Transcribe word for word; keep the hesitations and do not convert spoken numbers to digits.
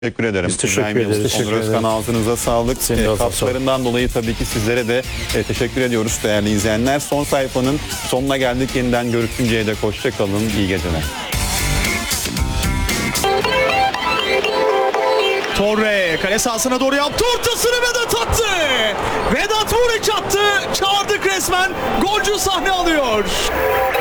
Teşekkür ederim. Biz teşekkür İbrahim Yıldız, ederiz. Onur Teşekkür Özkan, ederiz. ağzınıza sağlık. Senin de E, ağzına katkılarından dolayı tabii ki sizlere de e, teşekkür ediyoruz değerli izleyenler. Son sayfanın sonuna geldik. Yeniden görüşünceye dek hoşça kalın. İyi geceler. Torre kale sahasına doğru yaptı, ortasını Vedat attı. Vedat Muriç attı, çağırdık resmen, golcü sahne alıyor.